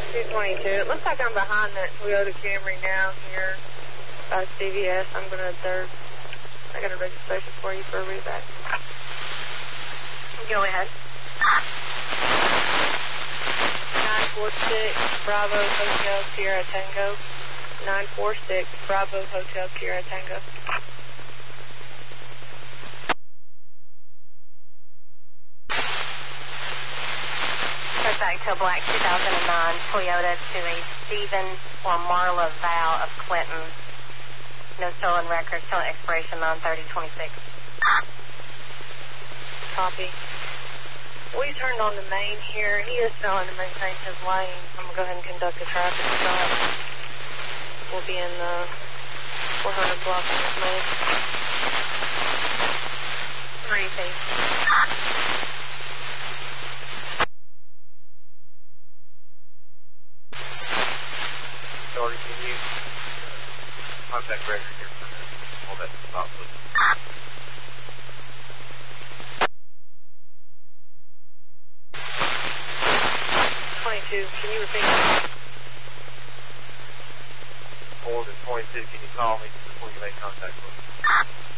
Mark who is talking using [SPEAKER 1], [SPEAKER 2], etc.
[SPEAKER 1] 222. It looks like I'm behind that Toyota Camry now here by CVS. I got a registration for you for a readback. Go ahead. 946 Bravo Hotel Sierra Tango. 946 Bravo Hotel Sierra Tango.
[SPEAKER 2] Back to a black 2009 Toyota to a Stephen or Marla Val of Clinton. No stolen records, stolen expiration 9/30/26.
[SPEAKER 1] Copy. We turned on the main here. He is failing to maintain his lane. I'm going to go ahead and conduct a traffic stop. We'll be in the 400 block on this main.
[SPEAKER 2] 3 feet.
[SPEAKER 3] Sorry, can you contact Gregory here for all that stop, please?
[SPEAKER 1] 22, can you repeat that?
[SPEAKER 3] 4 to 22, can you call me before you make contact with me?